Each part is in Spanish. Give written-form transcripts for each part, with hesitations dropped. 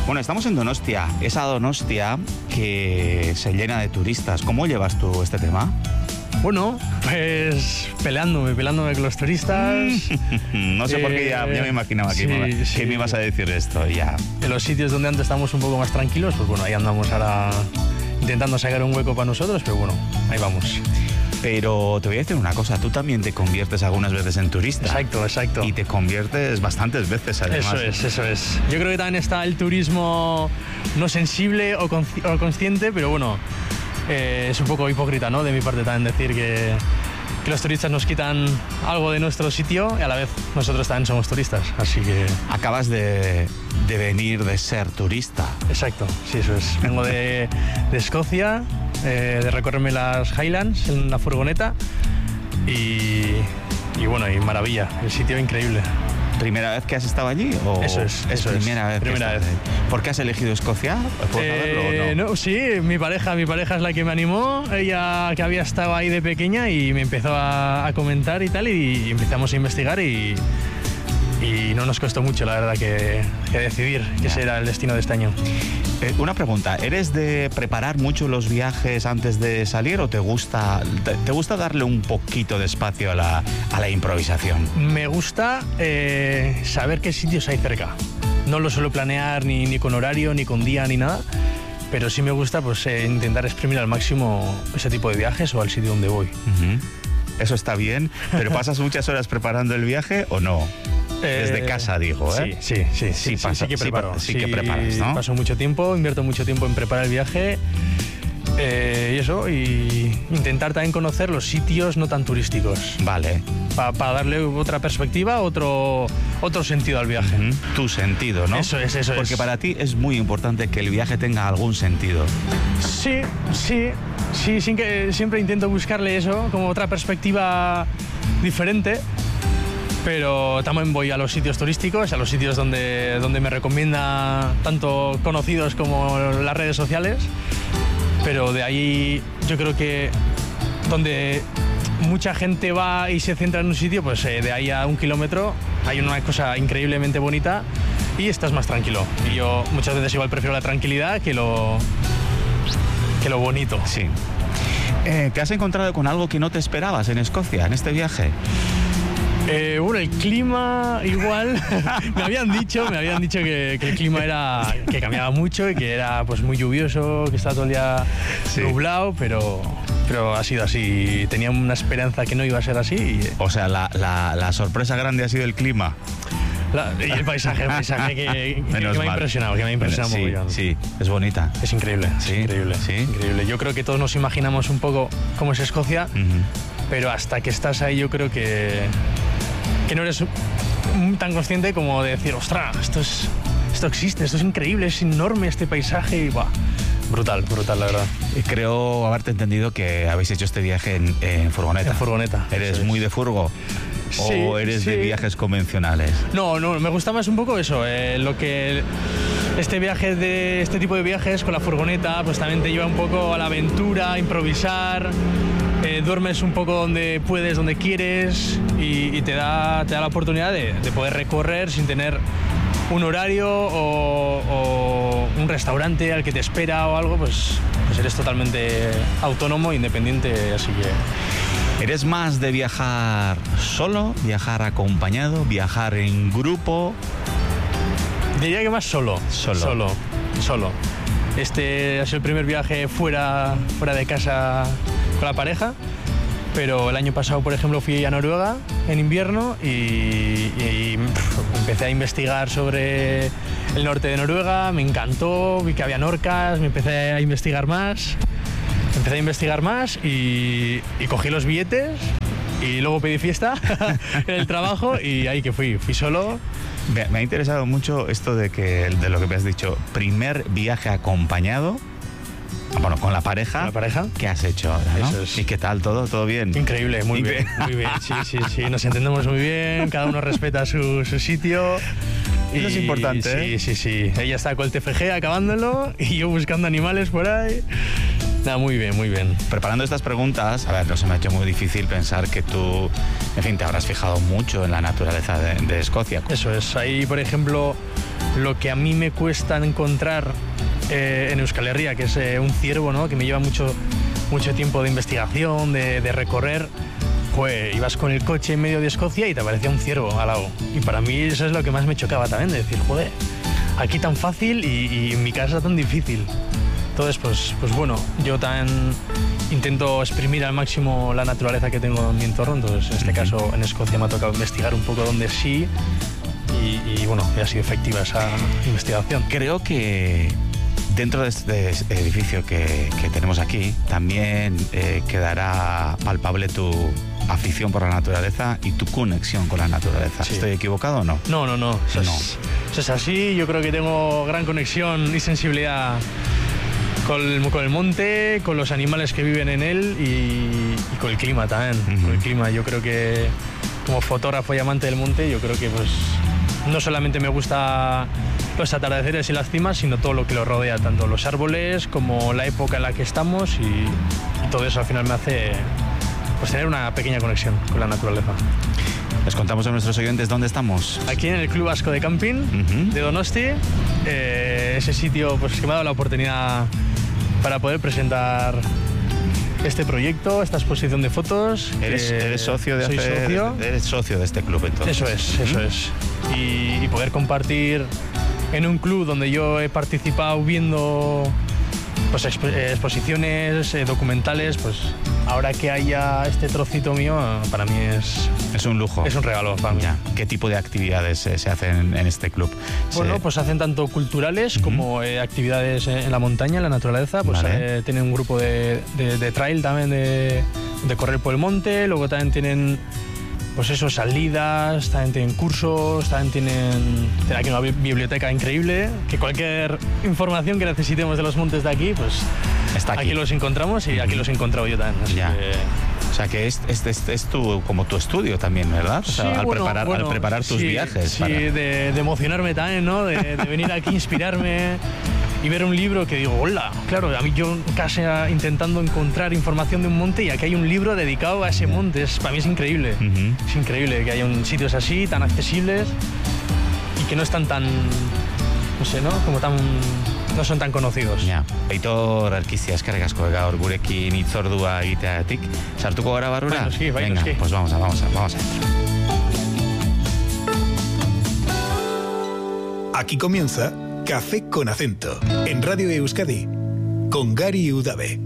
Bueno, estamos en Donostia, esa Donostia que se llena de turistas. ¿Cómo llevas tú este tema? Bueno, pues peleándome con los turistas. No sé por qué ya me imaginaba que me ibas a decir esto ya. En los sitios donde antes estábamos un poco más tranquilos, pues bueno, ahí andamos ahora intentando sacar un hueco para nosotros, pero bueno, ahí vamos. Pero te voy a decir una cosa, tú también te conviertes algunas veces en turista. Exacto. Y te conviertes bastantes veces además. Eso es. Yo creo que también está el turismo no sensible o consciente, pero bueno, es un poco hipócrita, ¿no? De mi parte también decir que los turistas nos quitan algo de nuestro sitio y a la vez nosotros también somos turistas, así que... Acabas de venir de ser turista. Exacto, sí, eso es. Vengo de Escocia, de recorrerme las Highlands en la furgoneta y bueno, y maravilla, el sitio increíble. ¿Primera vez que has estado allí? ¿O eso es. Primera vez. ¿Por qué has elegido Escocia? ¿Puedo saberlo o no? No, sí, mi pareja es la que me animó, ella que había estado ahí de pequeña y me empezó a comentar y tal, y empezamos a investigar y no nos costó mucho, la verdad, que decidir que ese era el destino de este año. Una pregunta, ¿eres de preparar mucho los viajes antes de salir o te gusta darle un poquito de espacio a la improvisación? Me gusta saber qué sitios hay cerca. No lo suelo planear ni con horario, ni con día, ni nada, pero sí me gusta pues intentar exprimir al máximo ese tipo de viajes o al sitio donde voy. Uh-huh. Eso está bien, pero ¿pasas muchas horas preparando el viaje o no? Desde casa, digo, ¿eh? Sí que preparo. Sí que preparas, ¿no? Paso mucho tiempo, invierto mucho tiempo en preparar el viaje y intentar también conocer los sitios no tan turísticos. Vale. Para darle otra perspectiva, otro sentido al viaje. Uh-huh. Tu sentido, ¿no? Eso es. Porque para ti es muy importante que el viaje tenga algún sentido. Sí, siempre intento buscarle eso, como otra perspectiva diferente. Pero también voy a los sitios turísticos, a los sitios donde me recomienda tanto conocidos como las redes sociales. Pero de ahí yo creo que donde mucha gente va y se centra en un sitio, pues de ahí a 1 kilómetro hay una cosa increíblemente bonita y estás más tranquilo. Y yo muchas veces igual prefiero la tranquilidad que lo bonito. Sí. ¿Te has encontrado con algo que no te esperabas en Escocia, en este viaje? Bueno, el clima igual, me habían dicho que el clima que cambiaba mucho y que era pues muy lluvioso, que estaba todo el día nublado, pero ha sido así. Tenía una esperanza que no iba a ser así. O sea, la sorpresa grande ha sido el clima. Y el paisaje que me ha impresionado, mucho. Sí, es bonita. Es increíble, increíble. Yo creo que todos nos imaginamos un poco cómo es Escocia, pero hasta que estás ahí yo creo que no eres tan consciente como de decir, ostras, esto existe, esto es increíble, es enorme este paisaje y ¡buah! Brutal, la verdad. Creo haberte entendido que habéis hecho este viaje en furgoneta. En furgoneta. ¿Eres muy de furgo? ¿O eres de viajes convencionales? No, me gusta más un poco eso, este tipo de viajes con la furgoneta pues también te lleva un poco a la aventura, a improvisar, duermes un poco donde puedes, donde quieres y te da la oportunidad de poder recorrer sin tener un horario o un restaurante al que te espera o algo, pues eres totalmente autónomo, independiente, así que... ¿Eres más de viajar solo, viajar acompañado, viajar en grupo? Diría que más solo. Este ha sido el primer viaje fuera de casa con la pareja, pero el año pasado, por ejemplo, fui a Noruega en invierno y empecé a investigar sobre el norte de Noruega, me encantó, vi que había orcas, me empecé a investigar más y cogí los billetes y luego pedí fiesta en el trabajo y ahí que fui solo. Me ha interesado mucho esto de lo que me has dicho, primer viaje acompañado, bueno, con la pareja. ¿Con la pareja? ¿Qué has hecho ahora, no? Eso es. ¿Y qué tal? ¿Todo bien? Increíble, muy bien. Sí, nos entendemos muy bien, cada uno respeta su sitio. Eso es importante, ¿eh? Sí. Ella está con el TFG acabándolo y yo buscando animales por ahí. Nada, muy bien. Preparando estas preguntas, a ver, no se me ha hecho muy difícil pensar que tú, en fin, te habrás fijado mucho en la naturaleza de Escocia. Eso es. Ahí, por ejemplo, lo que a mí me cuesta encontrar en Euskal Herria, que es un ciervo, ¿no? Que me lleva mucho tiempo de investigación, de recorrer. Pues ibas con el coche en medio de Escocia y te aparecía un ciervo al lado. Y para mí eso es lo que más me chocaba también, de decir, joder, aquí tan fácil y en mi casa tan difícil. Entonces, pues bueno, yo también intento exprimir al máximo la naturaleza que tengo en mi entorno. Entonces, en este caso, en Escocia me ha tocado investigar un poco donde sí y bueno, ha sido efectiva esa investigación. Creo que dentro de este edificio que tenemos aquí también quedará palpable tu afición por la naturaleza y tu conexión con la naturaleza. Sí. ¿Estoy equivocado o no? No. Eso es así. Yo creo que tengo gran conexión y sensibilidad con el monte, con los animales que viven en él y con el clima también. Con el clima, yo creo que como fotógrafo y amante del monte, yo creo que pues no solamente me gusta los atardeceres y las cimas, sino todo lo que lo rodea, tanto los árboles como la época en la que estamos y todo eso al final me hace pues tener una pequeña conexión con la naturaleza. Les contamos a nuestros oyentes dónde estamos. Aquí en el Club Vasco de Camping de Donosti, ese sitio pues, que me ha dado la oportunidad para poder presentar este proyecto, esta exposición de fotos. ¿Eres socio de Eres socio de este club entonces? Eso es. Y poder compartir en un club donde yo he participado viendo pues, exposiciones, documentales, pues ahora que haya este trocito mío, para mí es un lujo. Es un regalo para mí. Ya. ¿Qué tipo de actividades se hacen en este club? Bueno, pues hacen tanto culturales como actividades en la montaña, en la naturaleza. Pues vale. Tienen un grupo de trail también, de correr por el monte. Luego también tienen pues eso, salidas, también tienen cursos, también tienen aquí una biblioteca increíble, que cualquier información que necesitemos de los montes de aquí, pues está aquí los encontramos y aquí los he encontrado yo también. Ya. O sea que es como tu estudio también, ¿verdad? O sea, sí, al preparar tus viajes. Sí, de emocionarme también, ¿no? De venir aquí, inspirarme y ver un libro que digo, hola, claro, a mí yo casi intentando encontrar información de un monte y aquí hay un libro dedicado a ese monte. Para mí es increíble. Es increíble que haya sitios así, tan accesibles y que no están tan, no sé, ¿no? No son tan conocidos. Ja. Aitor Erkizia, eskerrik asko gaur gurekin hitzordua egiteagatik. Sartuko gara barrura? Venga, pues vamos a Aquí comienza Café con Acento, en Radio Euskadi, con Gary Udabe.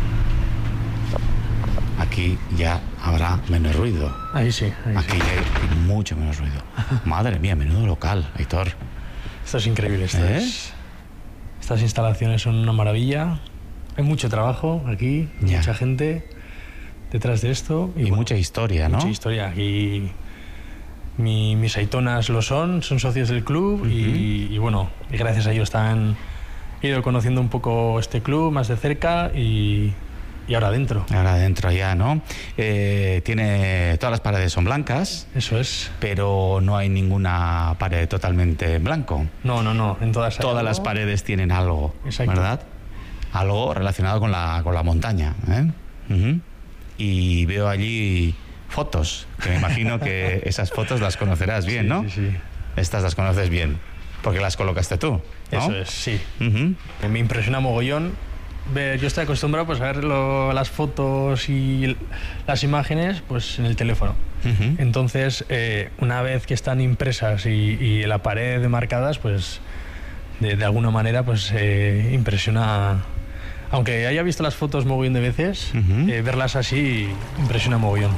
Aquí ya habrá menos ruido. Ahí sí. Aquí ya hay mucho menos ruido. Madre mía, menudo local, Aitor. Esto es increíble, Estas instalaciones son una maravilla. Hay mucho trabajo aquí, mucha gente detrás de esto. Y bueno, mucha historia, ¿no? Mucha historia. Aquí mis aitonas son socios del club y bueno, y gracias a ellos he ido conociendo un poco este club más de cerca y ahora adentro. Ahora adentro ya, ¿no? Todas las paredes son blancas. Eso es. Pero no hay ninguna pared totalmente en blanco. No. En todas las paredes tienen algo, exacto, ¿verdad? Algo relacionado con la montaña, ¿eh? Y veo allí fotos, que me imagino que esas fotos las conocerás bien, ¿no? Sí. Estas las conoces bien, porque las colocaste tú, ¿no? Eso es, sí. Me impresiona mogollón. Yo estoy acostumbrado pues, a ver las fotos y las imágenes pues, en el teléfono. Entonces, una vez que están impresas y la pared marcadas, pues de alguna manera pues, impresiona. Aunque haya visto las fotos mogollón de veces, verlas así impresiona mogollón.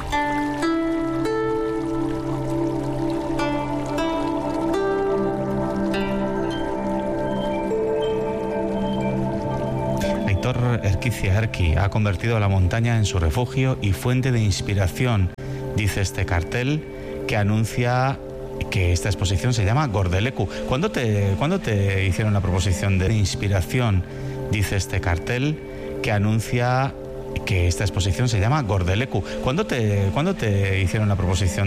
Aitor Erkizia Erki ha convertido la montaña en su refugio y fuente de inspiración, dice este cartel que anuncia que esta exposición se llama Gordeleku. ¿Cuándo te hicieron la proposición de inspiración? Dice este cartel que anuncia que esta exposición se llama Gordeleku. ¿Cuándo te hicieron la proposición